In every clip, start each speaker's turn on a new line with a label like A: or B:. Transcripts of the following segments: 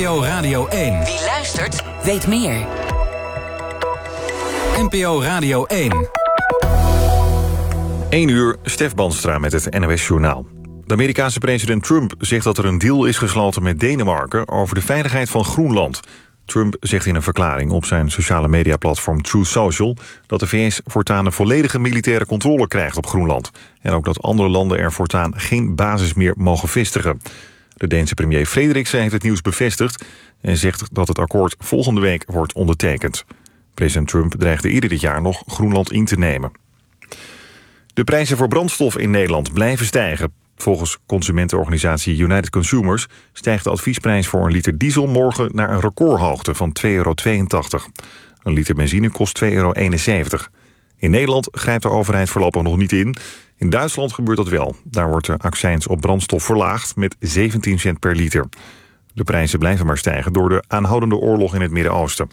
A: NPO Radio 1.
B: Wie luistert, weet meer.
A: NPO Radio 1.
C: 1 uur, Stef Banstra met het NOS-journaal. De Amerikaanse president Trump zegt dat er een deal is gesloten met Denemarken over de veiligheid van Groenland. Trump zegt in een verklaring op zijn sociale mediaplatform Truth Social dat de VS voortaan een volledige militaire controle krijgt op Groenland. En ook dat andere landen er voortaan geen basis meer mogen vestigen. De Deense premier Frederiksen heeft het nieuws bevestigd en zegt dat het akkoord volgende week wordt ondertekend. President Trump dreigde eerder dit jaar nog Groenland in te nemen. De prijzen voor brandstof in Nederland blijven stijgen. Volgens consumentenorganisatie United Consumers stijgt de adviesprijs voor een liter diesel morgen naar een recordhoogte van €2,82. Een liter benzine kost €2,71. In Nederland grijpt de overheid voorlopig nog niet in. In Duitsland gebeurt dat wel. Daar wordt de accijns op brandstof verlaagd met 17 cent per liter. De prijzen blijven maar stijgen door de aanhoudende oorlog in het Midden-Oosten.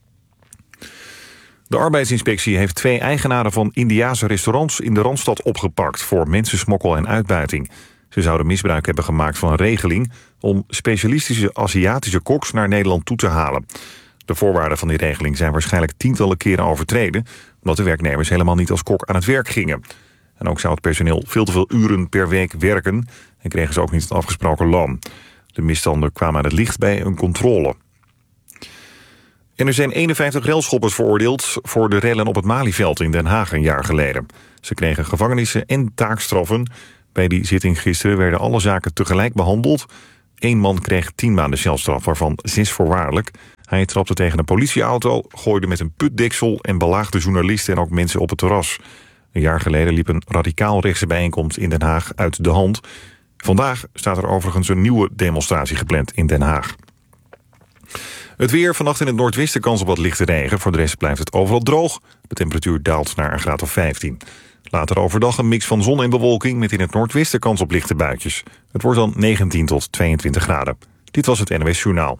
C: De arbeidsinspectie heeft 2 eigenaren van Indiase restaurants in de Randstad opgepakt voor mensensmokkel en uitbuiting. Ze zouden misbruik hebben gemaakt van een regeling om specialistische Aziatische koks naar Nederland toe te halen. De voorwaarden van die regeling zijn waarschijnlijk tientallen keren overtreden, omdat de werknemers helemaal niet als kok aan het werk gingen. En ook zou het personeel veel te veel uren per week werken en kregen ze ook niet het afgesproken loon. De misstanden kwamen aan het licht bij een controle. En er zijn 51 relschoppers veroordeeld voor de rellen op het Malieveld in Den Haag een jaar geleden. Ze kregen gevangenissen en taakstraffen. Bij die zitting gisteren werden alle zaken tegelijk behandeld. 1 man kreeg 10 maanden celstraf, waarvan 6 voorwaardelijk. Hij trapte tegen een politieauto, gooide met een putdeksel en belaagde journalisten en ook mensen op het terras. Een jaar geleden liep een radicaal rechtse bijeenkomst in Den Haag uit de hand. Vandaag staat er overigens een nieuwe demonstratie gepland in Den Haag. Het weer, vannacht in het noordwesten kans op wat lichte regen. Voor de rest blijft het overal droog. De temperatuur daalt naar een graad of 15. Later overdag een mix van zon en bewolking met in het noordwesten kans op lichte buitjes. Het wordt dan 19 tot 22 graden. Dit was het NOS Journaal.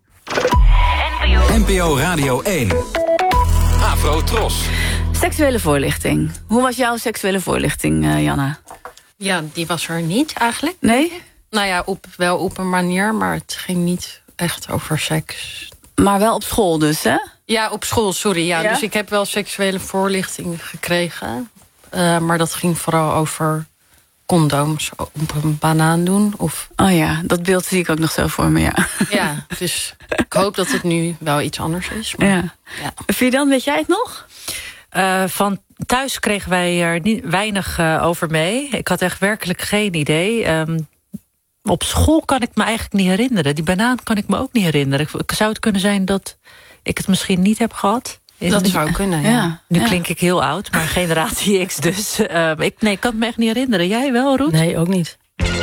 A: NPO Radio 1. Afro Tros.
D: Seksuele voorlichting. Hoe was jouw seksuele voorlichting, Janna?
E: Ja, die was er niet eigenlijk.
D: Nee?
E: Nou ja, wel op een manier, maar het ging niet echt over seks.
D: Maar wel op school dus, hè?
E: Ja, op school, sorry. Ja.
D: Ja?
E: Dus ik heb wel seksuele voorlichting gekregen. Maar dat ging vooral over condooms op een banaan doen. Of...
D: Oh ja, dat beeld zie ik ook nog zo voor me, ja.
E: Ja, dus ik hoop dat het nu wel iets anders is. Maar,
D: Ja. Fidan, weet jij het nog?
F: Van thuis kregen wij er weinig over mee. Ik had echt werkelijk geen idee. Op school kan ik me eigenlijk niet herinneren. Die banaan kan ik me ook niet herinneren. Zou het kunnen zijn dat ik het misschien niet heb gehad?
E: Dat zou kunnen, ja.
F: Nu klink ik heel oud, maar generatie X dus. Ik kan het me echt niet herinneren. Jij wel, Roet?
E: Nee, ook niet.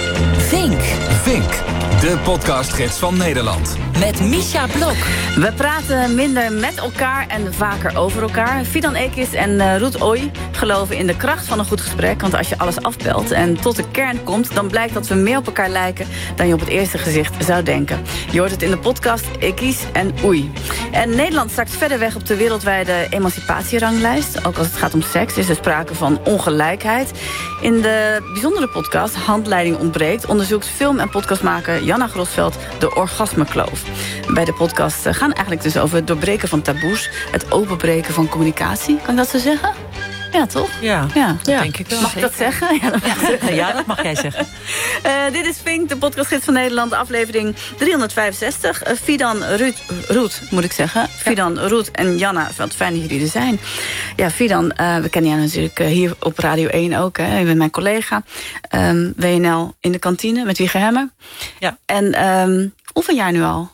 A: Vink, de podcastgids van Nederland.
B: Met Misha Blok.
D: We praten minder met elkaar en vaker over elkaar. Fidan Ekis en Roet Ooi geloven in de kracht van een goed gesprek. Want als je alles afbelt en tot de kern komt, dan blijkt dat we meer op elkaar lijken dan je op het eerste gezicht zou denken. Je hoort het in de podcast Ekis en Oei. En Nederland start verder weg op de wereldwijde emancipatieranglijst. Ook als het gaat om seks is er sprake van ongelijkheid. In de bijzondere podcast Handleiding ontbreekt onderzoekt film- en podcastmaker Janna Grosveld de orgasmekloof. Bij de podcast gaan eigenlijk dus over het doorbreken van taboes, het openbreken van communicatie. Kan ik dat zo zeggen? Ja, toch?
F: Ja, dat denk ik wel.
D: Mag ik dat zeggen? Ja, dat mag ik zeggen.
F: Ja, dat mag jij zeggen.
D: Dit is Vink, de podcastgids van Nederland, aflevering 365. Fidan, Roet, moet ik zeggen. Fidan, Roet en Janna, wat fijn dat jullie er zijn. Ja, Fidan, we kennen jou natuurlijk hier op Radio 1 ook. Hè. Je bent mijn collega. WNL in de kantine met Wieger Hemmer.
F: Ja.
D: En hoeveel jaar nu al?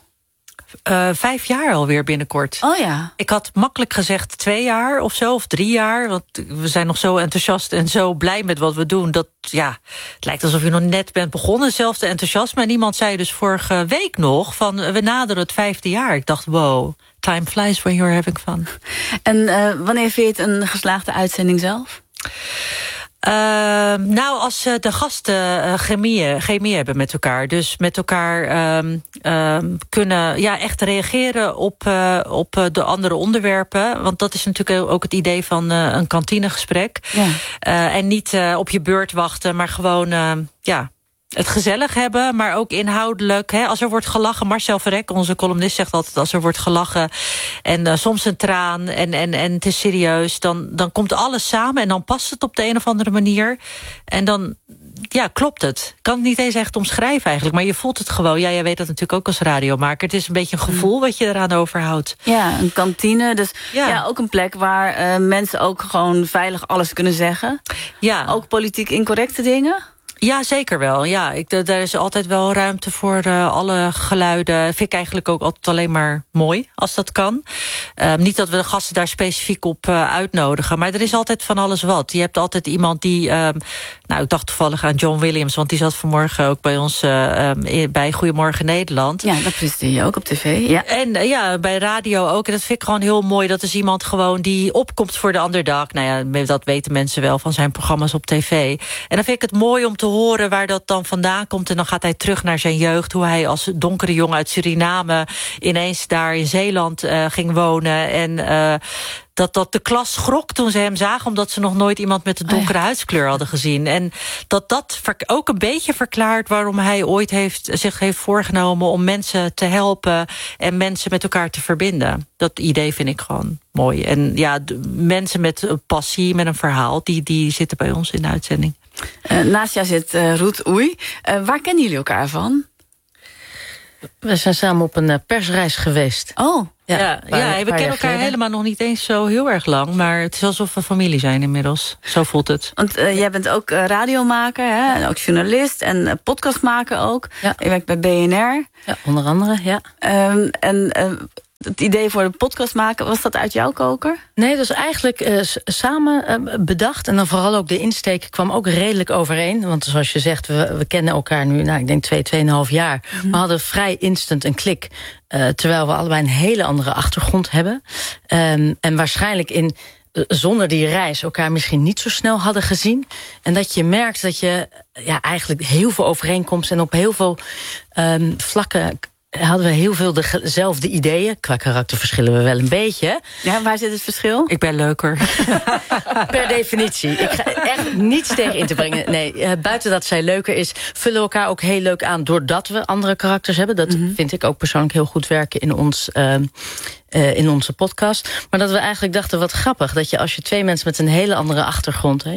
F: 5 jaar alweer binnenkort.
D: Oh ja.
F: Ik had makkelijk gezegd 2 jaar of zo, of 3 jaar. Want we zijn nog zo enthousiast en zo blij met wat we doen. Dat, ja, het lijkt alsof je nog net bent begonnen, hetzelfde enthousiasme. En iemand zei dus vorige week nog van we naderen het 5e jaar. Ik dacht, wow, time flies when you're having fun.
D: En wanneer vind je het een geslaagde uitzending zelf?
F: Nou, als de gasten chemie hebben met elkaar. Dus met elkaar kunnen echt reageren op de andere onderwerpen. Want dat is natuurlijk ook het idee van een kantinegesprek. Ja. En niet op je beurt wachten, maar gewoon het gezellig hebben, maar ook inhoudelijk. Als er wordt gelachen, Marcel Verrek, onze columnist, zegt altijd, als er wordt gelachen en soms een traan en het is serieus, dan komt alles samen en dan past het op de een of andere manier. En dan klopt het. Ik kan het niet eens echt omschrijven eigenlijk, maar je voelt het gewoon. Ja, jij weet dat natuurlijk ook als radiomaker. Het is een beetje een gevoel wat je eraan overhoudt.
D: Ja, een kantine. Dus ook een plek waar mensen ook gewoon veilig alles kunnen zeggen.
F: Ja.
D: Ook politiek incorrecte dingen?
F: Ja, zeker wel. Ja, daar is altijd wel ruimte voor alle geluiden. Vind ik eigenlijk ook altijd alleen maar mooi, als dat kan. Niet dat we de gasten daar specifiek op uitnodigen, maar er is altijd van alles wat. Je hebt altijd iemand die... ik dacht toevallig aan John Williams, want die zat vanmorgen ook bij ons bij Goedemorgen Nederland.
D: Ja, dat presenteer je ook op tv. Ja.
F: En bij radio ook. En dat vind ik gewoon heel mooi. Dat is iemand gewoon die opkomt voor de underdog. Nou ja, dat weten mensen wel van zijn programma's op tv. En dan vind ik het mooi om te horen waar dat dan vandaan komt. En dan gaat hij terug naar zijn jeugd. Hoe hij als donkere jongen uit Suriname ineens daar in Zeeland ging wonen. En dat de klas schrok toen ze hem zagen, omdat ze nog nooit iemand met een donkere huidskleur hadden gezien. En dat ook een beetje verklaart waarom hij ooit zich heeft voorgenomen om mensen te helpen en mensen met elkaar te verbinden. Dat idee vind ik gewoon mooi. En ja, mensen met passie, met een verhaal, die zitten bij ons in de uitzending.
D: Naast jou zit Ruth Oei. Waar kennen jullie elkaar van?
G: We zijn samen op een persreis geweest.
D: Oh,
F: ja, we kennen elkaar helemaal nog niet eens zo heel erg lang. Maar het is alsof we familie zijn inmiddels. Zo voelt het.
D: Want jij bent ook radiomaker, hè? En ook journalist en podcastmaker ook. Ja. Je werkt bij BNR.
G: Ja, onder andere, ja.
D: Het idee voor de podcast maken, was dat uit jouw koker?
G: Nee, dat is eigenlijk samen bedacht. En dan vooral ook de insteek kwam ook redelijk overeen. Want zoals je zegt, we kennen elkaar nu, ik denk 2,5 jaar. Mm-hmm. We hadden vrij instant een klik. Terwijl we allebei een hele andere achtergrond hebben. En waarschijnlijk zonder die reis elkaar misschien niet zo snel hadden gezien. En dat je merkt dat je eigenlijk heel veel overeenkomst en op heel veel vlakken hadden we heel veel dezelfde ideeën. Qua karakter verschillen we wel een beetje.
D: Ja, waar zit het verschil?
F: Ik ben leuker.
G: Per definitie. Ik ga echt niets tegen in te brengen. Nee, buiten dat zij leuker is, vullen we elkaar ook heel leuk aan doordat we andere karakters hebben. Dat vind ik ook persoonlijk heel goed werken in onze podcast. Maar dat we eigenlijk dachten, wat grappig, dat je als je twee mensen met een hele andere achtergrond,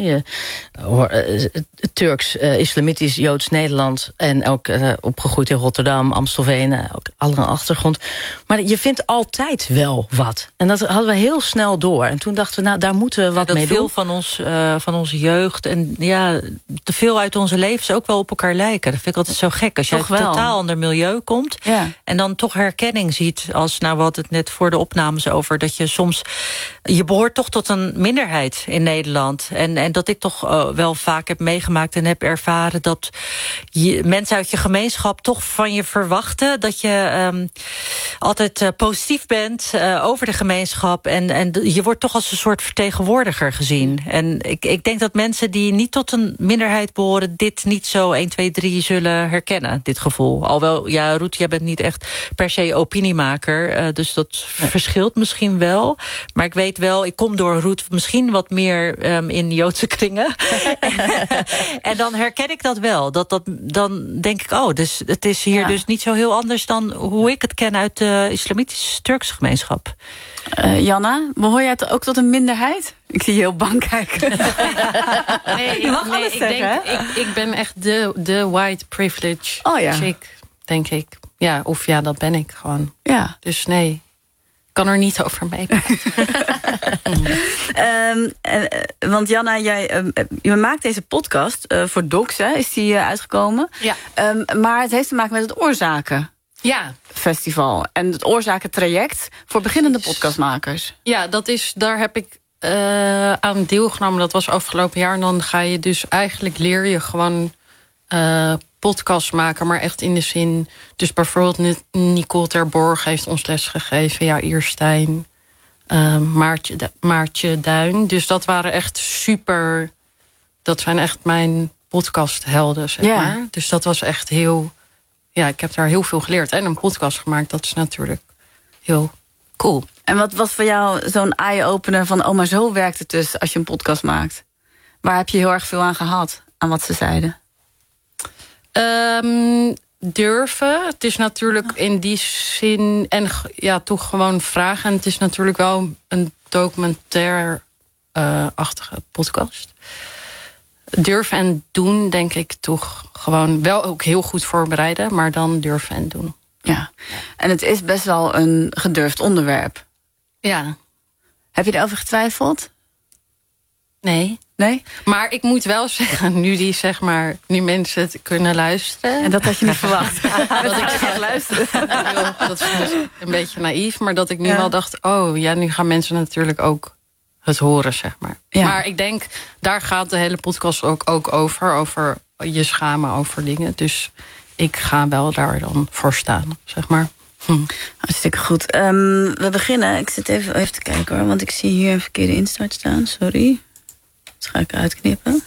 G: Turks, islamitisch, Joods, Nederland en ook opgegroeid in Rotterdam, Amstelveen, ook andere achtergrond. Maar je vindt altijd wel wat. En dat hadden we heel snel door. En toen dachten we, daar moeten we wat mee doen.
F: Dat veel van onze jeugd en te veel uit onze levens ook wel op elkaar lijken. Dat vind ik altijd zo gek. Als je uit een totaal ander milieu komt en dan toch herkenning ziet als, we hadden het net voor de opnames over, dat je soms, je behoort toch tot een minderheid in Nederland. En dat ik toch wel vaak heb meegemaakt en heb ervaren dat mensen uit je gemeenschap toch van je verwachten dat je altijd positief bent over de gemeenschap. En je wordt toch als een soort vertegenwoordiger gezien. En ik denk dat mensen die niet tot een minderheid behoren dit niet zo 1, 2, 3 zullen herkennen, dit gevoel. Alhoewel, Ruth, jij bent niet echt per se opiniemaker, dus dat verschilt misschien wel. Maar ik weet wel, ik kom door Ruth misschien wat meer in Joodse kringen. En dan herken ik dat wel. Dan denk ik, dus het is hier dus niet zo heel anders dan hoe ik het ken uit de islamitische Turkse gemeenschap.
D: Janna, behoor jij ook tot een minderheid? Ik zie je heel bang kijken.
E: Nee,
D: je mag alles zeggen,
E: ik ben echt de white privilege chick, denk ik. Ja, dat ben ik gewoon. Ja. Dus nee, ik kan er niet over meepraten.
D: Want Janna, je maakt deze podcast voor Docs, hè? Is die uitgekomen?
E: Ja.
D: Maar het heeft te maken met het Oorzakenfestival. En het Oorzakentraject voor beginnende podcastmakers.
E: Ja, daar heb ik aan deelgenomen. Dat was afgelopen jaar. En dan ga je dus leer je gewoon podcast maken, maar echt in de zin. Dus bijvoorbeeld Nicole Terborg heeft ons lesgegeven. Jair Stijn, Maartje Duin. Dus dat waren echt super. Dat zijn echt mijn podcasthelden, zeg maar. Dus dat was echt heel. Ja, ik heb daar heel veel geleerd. En een podcast gemaakt, dat is natuurlijk heel cool.
D: En wat was voor jou zo'n eye-opener van, maar zo werkt het dus als je een podcast maakt? Waar heb je heel erg veel aan gehad, aan wat ze zeiden?
E: Durven. Het is natuurlijk in die zin... en toch gewoon vragen. En het is natuurlijk wel een documentaire-achtige podcast. Durven en doen, denk ik toch gewoon... wel ook heel goed voorbereiden, maar dan durven en doen.
D: Ja, en het is best wel een gedurfd onderwerp.
E: Ja.
D: Heb je erover getwijfeld?
E: Nee.
D: Nee?
E: Maar ik moet wel zeggen, nu mensen het kunnen luisteren...
D: En dat had je niet verwacht.
E: dat ik ga luisteren. Dat is een beetje naïef, maar dat ik nu wel dacht... nu gaan mensen natuurlijk ook het horen, zeg maar. Ja. Maar ik denk, daar gaat de hele podcast ook over. Over je schamen over dingen. Dus ik ga wel daar dan voor staan, zeg maar.
D: Hartstikke goed. We beginnen. Ik zit even te kijken hoor, want ik zie hier een verkeerde instart staan. Sorry. Dat ga ik uitknippen.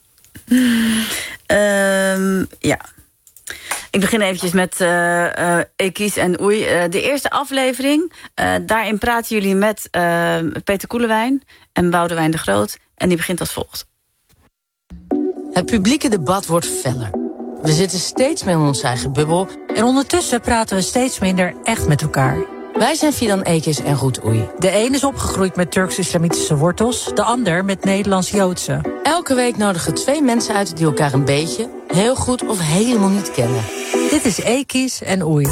D: Ja. Ik begin eventjes met Ekies en Oei. De eerste aflevering. Daarin praten jullie met Peter Koelewijn en Boudewijn de Groot. En die begint als volgt.
G: Het publieke debat wordt feller. We zitten steeds meer in onze eigen bubbel.
F: En ondertussen praten we steeds minder echt met elkaar.
G: Wij zijn Fidan Ekis en Ruud Oei.
F: De een is opgegroeid met Turks-islamitische wortels, de ander met Nederlands-Joodse.
G: Elke week nodigen 2 mensen uit die elkaar een beetje, heel goed of helemaal niet kennen.
F: Dit is Ekis en Oei.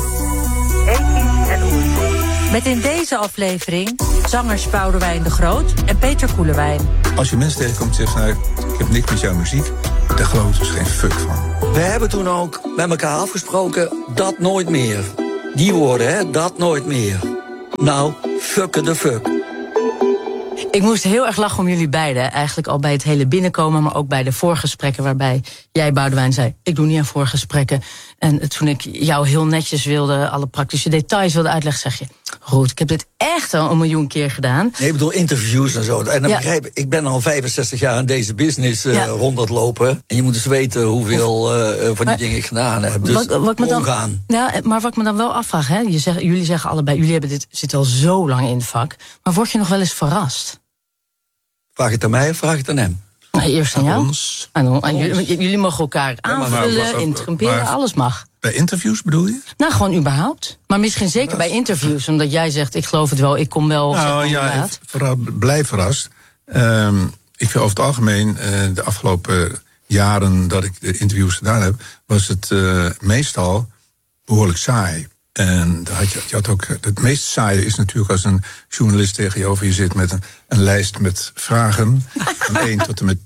F: Met in deze aflevering zangers Boudewijn de Groot en Peter Koelewijn.
H: Als je mensen tegenkomt en zegt, ik heb niks met jouw muziek, daar geloof ik dus geen fuck van.
I: We hebben toen ook met elkaar afgesproken, dat nooit meer. Die woorden, hè, dat nooit meer. Nou, fucken de fuck.
G: Ik moest heel erg lachen om jullie beiden. Eigenlijk al bij het hele binnenkomen, maar ook bij de voorgesprekken... waarbij jij, Boudewijn, zei, ik doe niet aan voorgesprekken. En toen ik jou heel netjes wilde, alle praktische details wilde uitleggen... zeg je, Ruud, ik heb dit echt al 1 miljoen keer gedaan.
I: Nee, ik bedoel interviews en zo. En dan begrijp ik ben al 65 jaar in deze business rond het lopen. En je moet dus weten hoeveel van die dingen ik gedaan heb. Dus omgaan.
G: Maar wat ik me dan wel afvraag, hè, jullie zeggen allebei... jullie zitten al zo lang in het vak, maar word je nog wel eens verrast?
I: Vraag het aan mij of vraag het aan hem?
G: Eerst aan jou. Jullie mogen elkaar aanvullen, interrumperen, alles mag.
H: Bij interviews bedoel je?
G: Nou, gewoon überhaupt. Maar misschien zeker bij interviews, omdat jij zegt, ik geloof het wel, ik kom wel.
H: Blijf verrast. Ik vind over het algemeen, de afgelopen jaren dat ik de interviews gedaan heb, was het meestal behoorlijk saai. En je had ook, het meest saaie is natuurlijk als een journalist tegenover je zit met een lijst met vragen. Van 1 tot en met